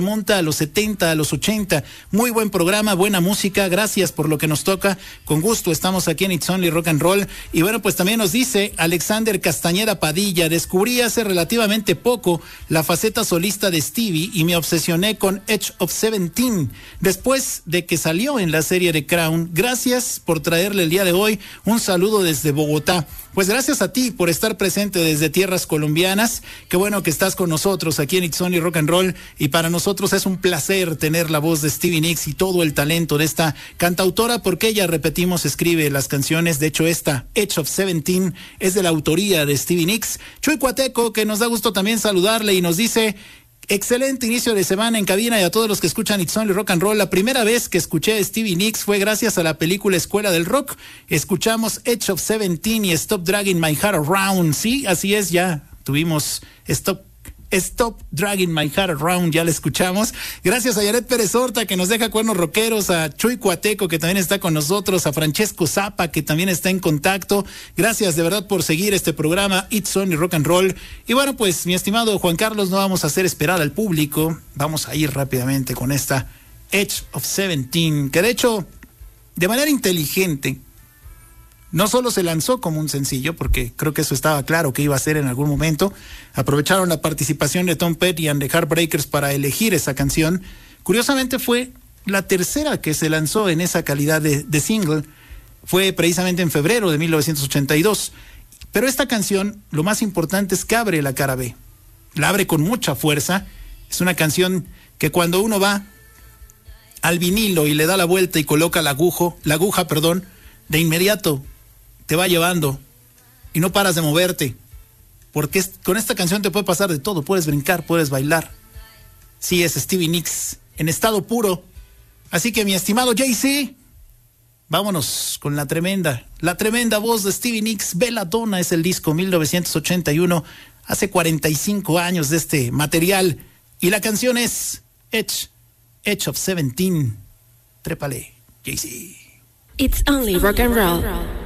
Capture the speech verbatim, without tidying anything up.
monta a los setenta, a los ochenta. Muy buen programa, buena música. Gracias por lo que nos toca. Con gusto estamos aquí en It's Only Rock and Roll. Y bueno, pues también nos dice Alexander Castañeda Padilla: descubrí hace relativamente poco la faceta solista de Stevie y me obsesioné con Edge of Seventeen después de que salió en la serie de Crown. Gracias por traerle el día de hoy un saludo desde Bogotá. Pues gracias a ti por estar presente desde tierras colombianas. Qué bueno que estás con nosotros aquí en It's Only Rock and Roll, y para nosotros es un placer tener la voz de Stevie Nicks y todo el talento de esta cantautora, porque ella, repetimos, escribe las canciones. De hecho, esta Edge of Seventeen es de la autoría de Stevie Nicks. Chuy Cuateco, que nos da gusto también saludarle, y nos dice: excelente inicio de semana en cabina, y a todos los que escuchan It's Only Rock and Roll. La primera vez que escuché a Stevie Nicks fue gracias a la película Escuela del Rock. Escuchamos Edge of Seventeen y Stop Dragging My Heart Around. Sí, así es, ya tuvimos Stop Stop Dragging My Heart Around, ya la escuchamos. Gracias a Yaret Pérez Horta, que nos deja cuernos rockeros, a Chuy Cuateco, que también está con nosotros, a Francesco Zapa, que también está en contacto. Gracias de verdad por seguir este programa It's Only Rock and Roll. Y bueno, pues mi estimado Juan Carlos, no vamos a hacer esperar al público, vamos a ir rápidamente con esta Edge of Seventeen, que de hecho, de manera inteligente, no solo se lanzó como un sencillo, porque creo que eso estaba claro que iba a ser en algún momento. Aprovecharon la participación de Tom Petty and the Heartbreakers para elegir esa canción. Curiosamente fue la tercera que se lanzó en esa calidad de, de single. Fue precisamente en febrero de mil novecientos ochenta y dos. Pero esta canción, lo más importante es que abre la cara B. La abre con mucha fuerza. Es una canción que cuando uno va al vinilo y le da la vuelta y coloca la aguja, la aguja, perdón, de inmediato te va llevando y no paras de moverte, porque es, con esta canción te puede pasar de todo. Puedes brincar, puedes bailar. Sí, es Stevie Nicks en estado puro. Así que, mi estimado Jay-Z, vámonos con la tremenda, la tremenda voz de Stevie Nicks. Belladonna es el disco, mil novecientos ochenta y uno, hace cuarenta y cinco años de este material, y la canción es Edge, Edge of Seventeen. Trépale, Jay-Z. It's Only Rock and Roll.